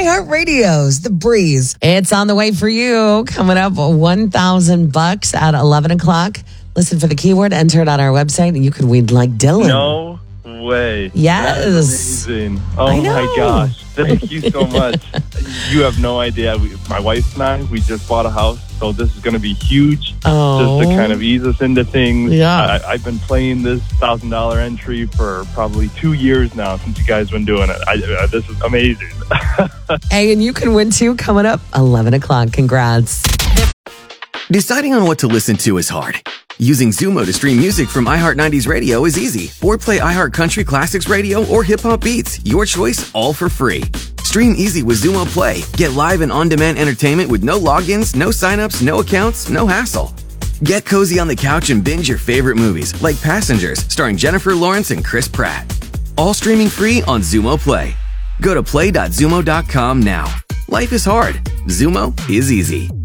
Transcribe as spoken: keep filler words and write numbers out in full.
iHeartRadio's The Breeze. It's on the way for you. Coming up, one thousand bucks at eleven o'clock. Listen for the keyword, enter it on our website, and you could win like Dylan. No way. Yes. That is amazing. Oh I know. my gosh. Thank you so much. You have no idea. We, my wife and I, we just bought a house, so this is going to be huge. Oh. Just to kind of ease us into things. Yeah. I, I've been playing this one thousand dollars entry for probably two years now since you guys been doing it. I, uh, this is amazing. Hey, and you can win too coming up eleven o'clock. Congrats. Deciding on what to listen to is hard. Using Zumo to stream music from iHeart nineties Radio is easy. Or play iHeart Country Classics Radio or Hip Hop Beats. Your choice, all for free. Stream easy with Zumo Play. Get live and on-demand entertainment with no logins, no signups, no accounts, no hassle. Get cozy on the couch and binge your favorite movies like Passengers, starring Jennifer Lawrence and Chris Pratt. All streaming free on Zumo Play. Go to play dot zumo dot com now. Life is hard. Zumo is easy.